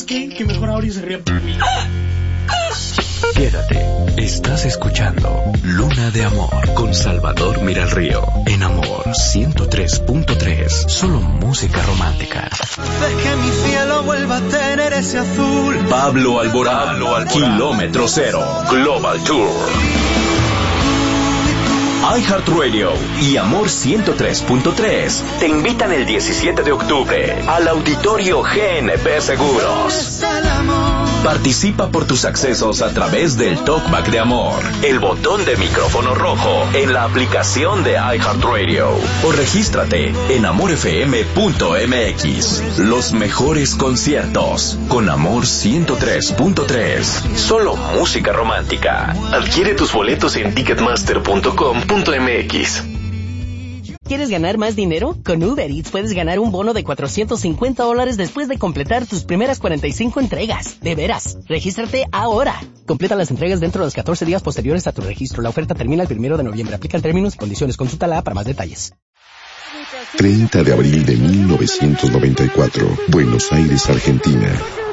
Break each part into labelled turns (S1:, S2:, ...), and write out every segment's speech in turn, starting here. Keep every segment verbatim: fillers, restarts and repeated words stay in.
S1: qué? Que mejor ahora se ría por mí.
S2: Quédate, estás escuchando Luna de Amor con Salvador Miralrío en Amor ciento tres punto tres, solo música romántica.
S3: Ves que mi cielo vuelva a tener ese azul.
S2: Pablo Alborán, Pablo Alborán. Kilómetro Cero, Global Tour. iHeartRadio y Amor ciento tres punto tres te invitan el diecisiete de octubre al Auditorio G N P Seguros. Participa por tus accesos a través del Talkback de Amor, el botón de micrófono rojo en la aplicación de iHeartRadio o regístrate en amor f m punto m x. Los mejores conciertos con Amor ciento tres punto tres, solo música romántica. Adquiere tus boletos en ticketmaster punto com punto m x.
S4: ¿Quieres ganar más dinero? Con Uber Eats puedes ganar un bono de cuatrocientos cincuenta dólares después de completar tus primeras cuarenta y cinco entregas. De veras, regístrate ahora. Completa las entregas dentro de los catorce días posteriores a tu registro. La oferta termina el primero de noviembre. Aplican términos y condiciones. Consúltala para más detalles.
S5: treinta de abril de mil novecientos noventa y cuatro, Buenos Aires, Argentina.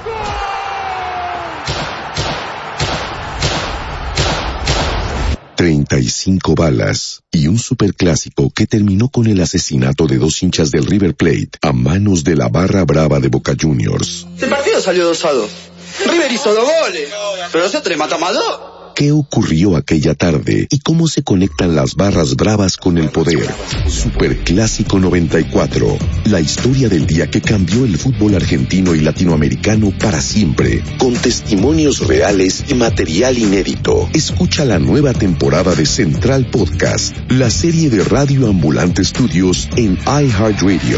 S5: treinta y cinco balas y un superclásico que terminó con el asesinato de dos hinchas del River Plate a manos de la barra brava de Boca Juniors.
S6: El partido salió dos a dos. River hizo dos goles, pero nosotros le matamos a dos.
S5: ¿Qué ocurrió aquella tarde y cómo se conectan las barras bravas con el poder? Superclásico noventa y cuatro, la historia del día que cambió el fútbol argentino y latinoamericano para siempre, con testimonios reales y material inédito. Escucha la nueva temporada de Central Podcast, la serie de Radio Ambulante Studios en iHeartRadio.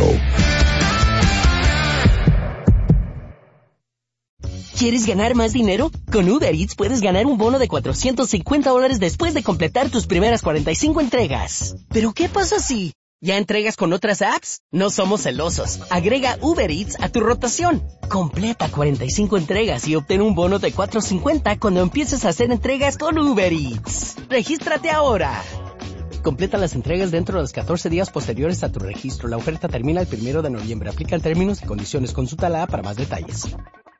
S4: ¿Quieres ganar más dinero? Con Uber Eats puedes ganar un bono de cuatrocientos cincuenta dólares después de completar tus primeras cuarenta y cinco entregas. ¿Pero qué pasa si ya entregas con otras apps? No somos celosos. Agrega Uber Eats a tu rotación. Completa cuarenta y cinco entregas y obtén un bono de cuatrocientos cincuenta cuando empieces a hacer entregas con Uber Eats. ¡Regístrate ahora! Completa las entregas dentro de los catorce días posteriores a tu registro. La oferta termina el primero de noviembre. Aplican términos y condiciones. Consúltala para más detalles.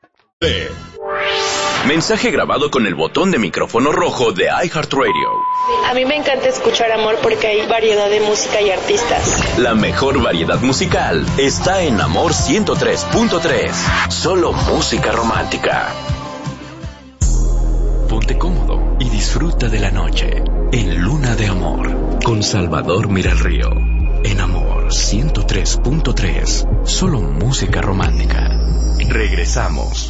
S2: Mensaje grabado con el botón de micrófono rojo de iHeartRadio.
S7: A mí me encanta escuchar Amor porque hay variedad de música y artistas.
S2: La mejor variedad musical está en Amor ciento tres punto tres. Solo música romántica. Ponte cómodo y disfruta de la noche en Luna de Amor con Salvador Miralrío. En Amor ciento tres punto tres. Solo música romántica. Regresamos.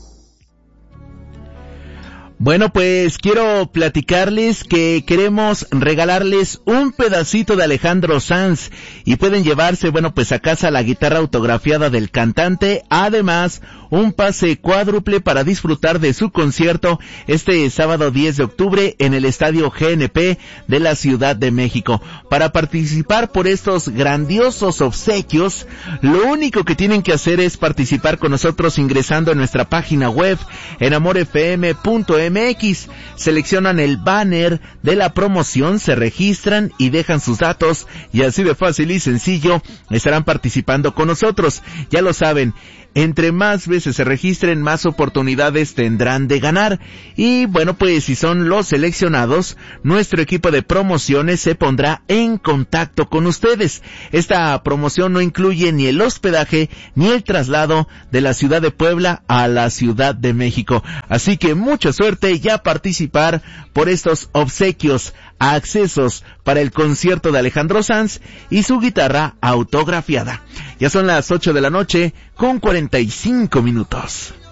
S8: Bueno, pues quiero platicarles que queremos regalarles un pedacito de Alejandro Sanz y pueden llevarse, bueno, pues a casa la guitarra autografiada del cantante, además un pase cuádruple para disfrutar de su concierto este sábado diez de octubre en el Estadio G N P de la Ciudad de México. Para participar por estos grandiosos obsequios, lo único que tienen que hacer es participar con nosotros ingresando a nuestra página web en amor f m punto m x. Seleccionan el banner de la promoción, se registran y dejan sus datos y así de fácil y sencillo estarán participando con nosotros. Ya lo saben, entre más veces se registren, más oportunidades tendrán de ganar. Y bueno, pues si son los seleccionados, nuestro equipo de promociones se pondrá en contacto con ustedes. Esta promoción no incluye ni el hospedaje ni el traslado de la ciudad de Puebla a la Ciudad de México. Así que mucha suerte y a participar por estos obsequios, accesos para el concierto de Alejandro Sanz y su guitarra autografiada. Ya son las ocho de la noche con cuarenta y cinco minutos.